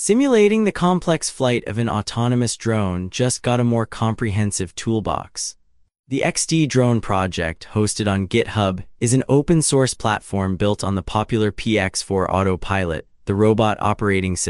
Simulating the complex flight of an autonomous drone just got a more comprehensive toolbox. The XD Drone project, hosted on GitHub, is an open-source platform built on the popular PX4 Autopilot, the robot operating system.